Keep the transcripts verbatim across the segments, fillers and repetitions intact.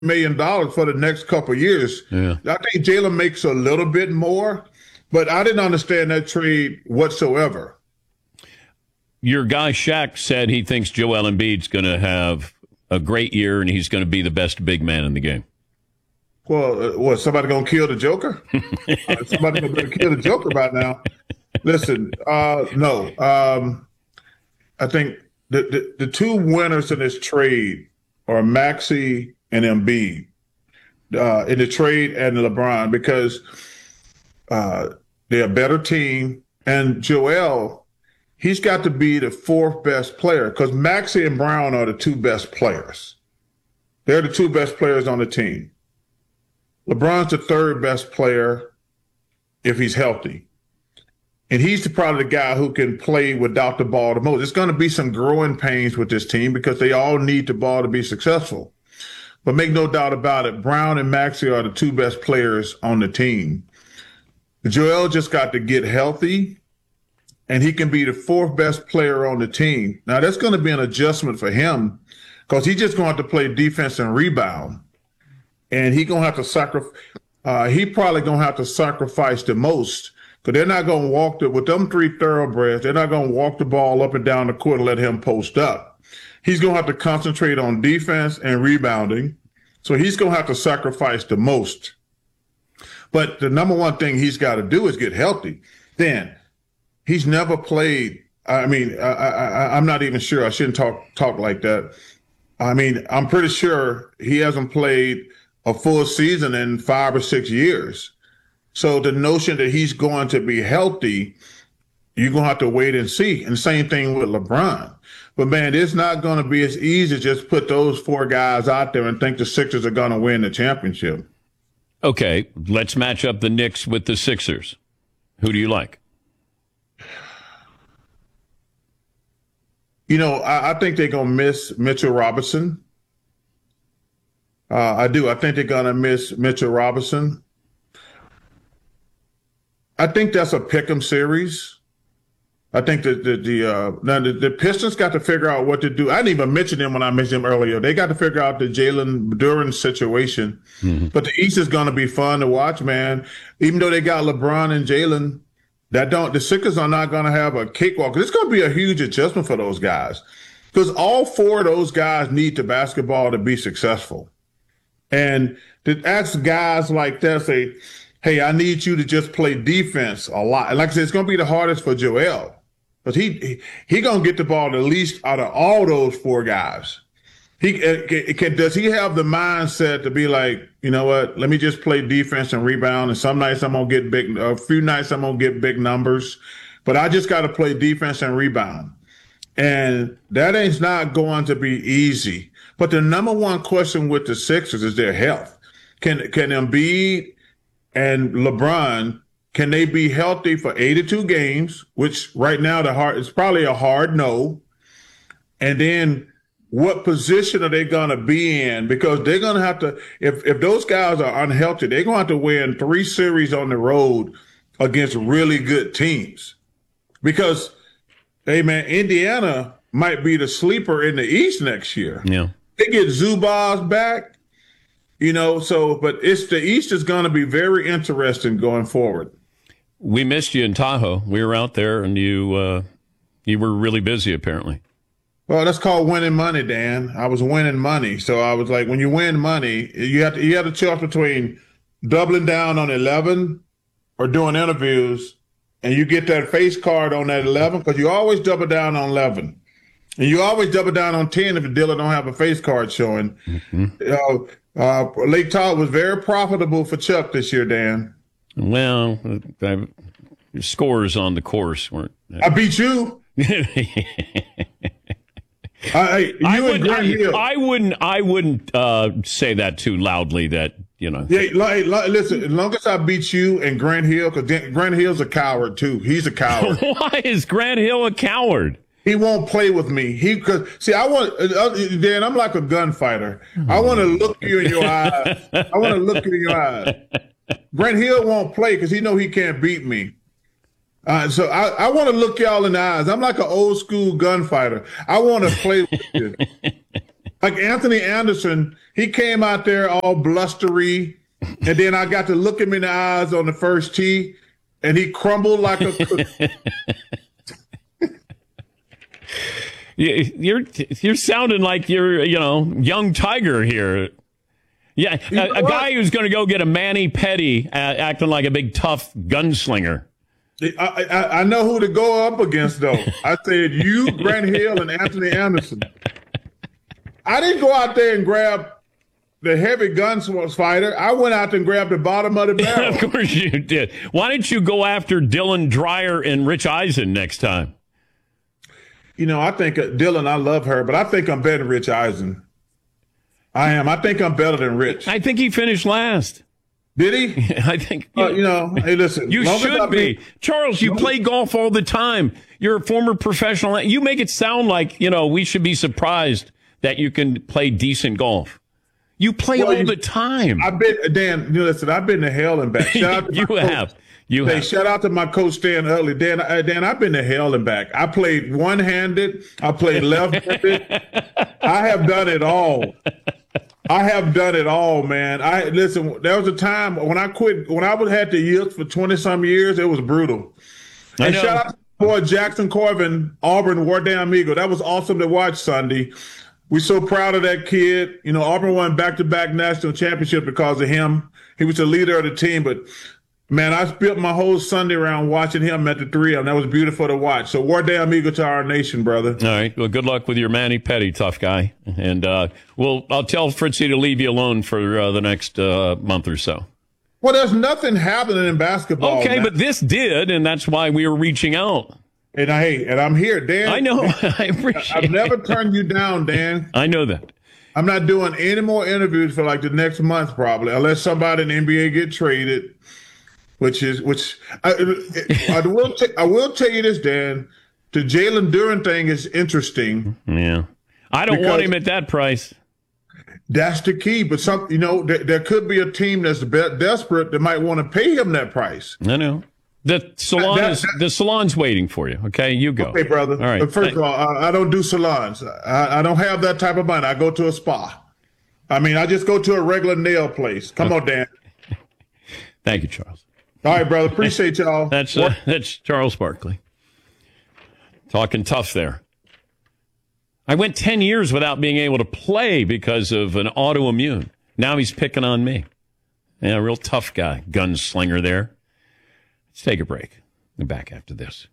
million dollars for the next couple of years. Yeah. I think Jalen makes a little bit more, but I didn't understand that trade whatsoever. Your guy Shaq said he thinks Joel Embiid's going to have a great year and he's going to be the best big man in the game. Well, uh, what, somebody going to kill the Joker? uh, somebody going to kill the Joker by now. Listen, uh, no. Um, I think the, the, the two winners in this trade are Maxey and Embiid uh, in the trade and LeBron because uh, they're a better team. And Joel, he's got to be the fourth best player because Maxey and Brown are the two best players. They're the two best players on the team. LeBron's the third best player if he's healthy. And he's the, probably the guy who can play without the ball the most. There's going to be some growing pains with this team because they all need the ball to be successful. But make no doubt about it, Brown and Maxey are the two best players on the team. Joel just got to get healthy, and he can be the fourth best player on the team. Now, that's going to be an adjustment for him because he's just going to have to play defense and rebound. And he gonna have to sacrifice. Uh, he probably gonna have to sacrifice the most because they're not gonna walk the with them three thoroughbreds. They're not gonna walk the ball up and down the court and let him post up. He's gonna have to concentrate on defense and rebounding. So he's gonna have to sacrifice the most. But the number one thing he's got to do is get healthy. Then he's never played. I mean, I, I, I'm not even sure. I shouldn't talk talk like that. I mean, I'm pretty sure he hasn't played a full season in five or six years. So the notion that he's going to be healthy, you're going to have to wait and see. And same thing with LeBron. But, man, it's not going to be as easy to just put those four guys out there and think the Sixers are going to win the championship. Okay, let's match up the Knicks with the Sixers. Who do you like? You know, I, I think they're going to miss Mitchell Robinson. Uh, I do. I think they're going to miss Mitchell Robinson. I think that's a pick'em series. I think that the the, uh, now the the Pistons got to figure out what to do. I didn't even mention them when I mentioned them earlier. They got to figure out the Jalen Duren situation. Mm-hmm. But the East is going to be fun to watch, man. Even though they got LeBron and Jalen, that don't the Sixers are not going to have a cakewalk. It's going to be a huge adjustment for those guys because all four of those guys need the basketball to be successful. And to ask guys like that, say, hey, I need you to just play defense a lot. And like I said, it's going to be the hardest for Joel. Because he, he, he going to get the ball the least out of all those four guys. He can, can, does he have the mindset to be like, you know what, let me just play defense and rebound. And some nights I'm going to get big, a few nights I'm going to get big numbers. But I just got to play defense and rebound. And that ain't not going to be easy. But the number one question with the Sixers is their health. Can can Embiid and LeBron, can they be healthy for eighty-two games, which right now the hard, it's probably a hard no. And then what position are they going to be in? Because they're going to have to, if, if those guys are unhealthy, they're going to have to win three series on the road against really good teams. Because, hey, man, Indiana might be the sleeper in the East next year. Yeah. They get Zubac back, you know, so, but it's the East is going to be very interesting going forward. We missed you in Tahoe. We were out there and you, uh, you were really busy apparently. Well, that's called winning money, Dan. I was winning money. So I was like, when you win money, you have to, you have to choose between doubling down on eleven or doing interviews, and you get that face card on that eleven because you always double down on eleven. And you always double down on ten if the dealer don't have a face card showing. Mm-hmm. Uh, uh, Lake Tahoe was very profitable for Chuck this year, Dan. Well, uh, scores on the course weren't. I beat you. I, you I, and would, Grant I, Hill. I wouldn't. I wouldn't uh, say that too loudly. That you know. Yeah, like, like, listen. As long as I beat you and Grant Hill, because Grant Hill's a coward too. He's a coward. Why is Grant Hill a coward? He won't play with me. He cause see, I want uh, Dan. I'm like a gunfighter. I want to look you in your eyes. I want to look you in your eyes. Grant Hill won't play because he know he can't beat me. Uh, so I, I want to look y'all in the eyes. I'm like an old school gunfighter. I want to play with you. Like Anthony Anderson, he came out there all blustery, and then I got to look him in the eyes on the first tee, and he crumbled like a cookie. You're you're sounding like you're, you know, young Tiger here. Yeah, a, a guy who's going to go get a mani-pedi, uh, acting like a big tough gunslinger. I, I, I know who to go up against, though. I said you, Grant Hill, and Anthony Anderson. I didn't go out there and grab the heavy guns fighter. I went out there and grabbed the bottom of the barrel. Of course you did. Why didn't you go after Dylan Dreyer and Rich Eisen next time? You know, I think uh, Dylan, I love her, but I think I'm better than Rich Eisen. I am. I think I'm better than Rich. I think he finished last. Did he? I think. Uh, you know, hey, listen. You should be. Been, Charles, you play golf all the time. You're a former professional. You make it sound like, you know, we should be surprised that you can play decent golf. You play well, all you, the time. I've been, Dan, you know, listen, I've been to hell and back. Shout out to you have. Coach. You hey, have. Shout out to my coach, Stan Utley. Dan, uh, Dan, I've been to hell and back. I played one-handed. I played left-handed. I have done it all. I have done it all, man. I listen. There was a time when I quit. When I was had the yield for twenty some years, it was brutal. I and know. Shout out to boy Jackson Corvin, Auburn, War Damn Eagle. That was awesome to watch Sunday. We're so proud of that kid. You know, Auburn won back-to-back national championship because of him. He was the leader of the team, but. Man, I spent my whole Sunday around watching him at the three of them. That was beautiful to watch. So, war damn eagle to our nation, brother. All right. Well, good luck with your mani-pedi, tough guy. And uh, we'll, I'll tell Fritzy to leave you alone for uh, the next uh, month or so. Well, there's nothing happening in basketball. Okay, man. But this did, and that's why we were reaching out. And I, hey, and I'm here, Dan. I know. I appreciate I've never turned you down, Dan. I know that. I'm not doing any more interviews for like the next month, probably, unless somebody in the N B A get traded. Which is which I, I will t- I will tell you this, Dan. The Jalen Duren thing is interesting. Yeah, I don't want him at that price. That's the key. But some, you know, there, there could be a team that's be- desperate that might want to pay him that price. I know. The salon that, is that, the salon's waiting for you. Okay, you go. Okay, brother. All right. But first of all, I, I don't do salons. I, I don't have that type of money. I go to a spa. I mean, I just go to a regular nail place. Come on, Dan. Thank you, Charles. All right, brother. Appreciate y'all. That's uh, that's Charles Barkley. Talking tough there. I went ten years without being able to play because of an autoimmune. Now he's picking on me. Yeah, real tough guy. Gunslinger there. Let's take a break. We're back after this.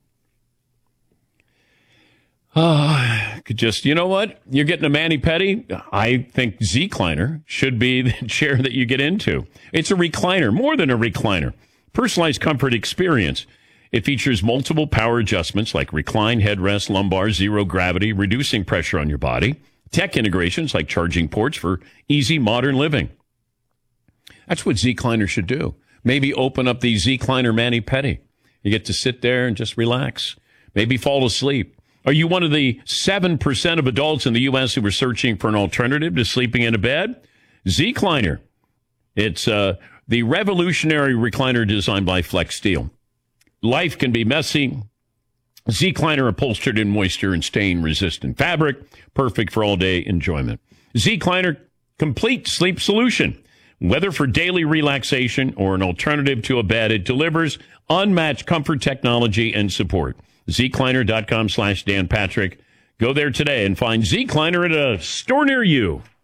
Ah, uh, could just, you know what? You're getting a mani-pedi. I think Z-Cliner should be the chair that you get into. It's a recliner, more than a recliner. Personalized comfort experience. It features multiple power adjustments like recline, headrest, lumbar, zero gravity, reducing pressure on your body. Tech integrations like charging ports for easy modern living. That's what Z-Cliner should do. Maybe open up the Z-Cliner mani-pedi. You get to sit there and just relax. Maybe fall asleep. Are you one of the seven percent of adults in the U S who are searching for an alternative to sleeping in a bed? Z-Cliner. It's uh, the revolutionary recliner designed by Flex Steel. Life can be messy. Z-Cliner upholstered in moisture and stain-resistant fabric, perfect for all-day enjoyment. Z-Cliner, complete sleep solution. Whether for daily relaxation or an alternative to a bed, it delivers unmatched comfort, technology, and support. Z-Cliner dot com slash Dan Patrick. Go there today and find Z-Cliner at a store near you.